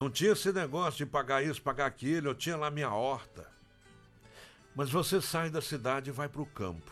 Não tinha esse negócio de pagar isso, pagar aquilo, eu tinha lá minha horta. Mas você sai da cidade e vai para o campo.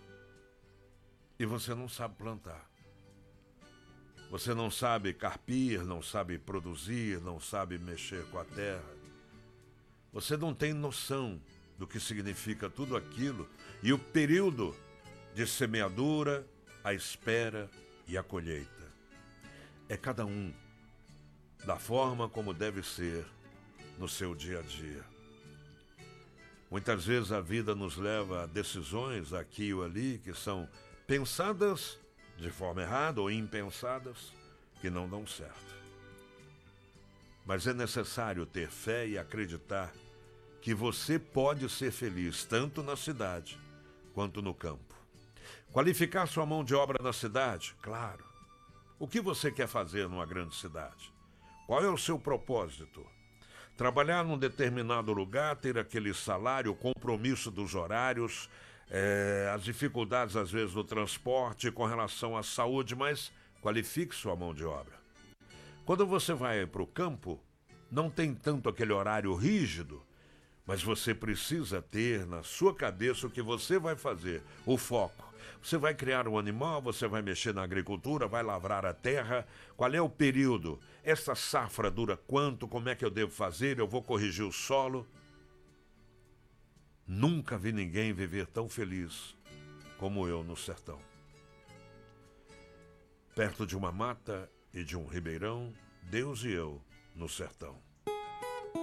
E você não sabe plantar. Você não sabe carpir, não sabe produzir, não sabe mexer com a terra. Você não tem noção do que significa tudo aquilo e o período de semeadura, a espera e a colheita. É cada um da forma como deve ser no seu dia a dia. Muitas vezes a vida nos leva a decisões aqui ou ali que são pensadas de forma errada ou impensadas que não dão certo. Mas é necessário ter fé e acreditar que você pode ser feliz tanto na cidade quanto no campo. Qualificar sua mão de obra na cidade? Claro. O que você quer fazer numa grande cidade? Qual é o seu propósito? Trabalhar num determinado lugar, ter aquele salário, o compromisso dos horários, as dificuldades às vezes do transporte com relação à saúde, mas qualifique sua mão de obra. Quando você vai para o campo, não tem tanto aquele horário rígido, mas você precisa ter na sua cabeça o que você vai fazer, o foco. Você vai criar um animal, você vai mexer na agricultura, vai lavrar a terra. Qual é o período? Essa safra dura quanto? Como é que eu devo fazer? Eu vou corrigir o solo? Nunca vi ninguém viver tão feliz como eu no sertão. Perto de uma mata e de um ribeirão, Deus e eu no sertão.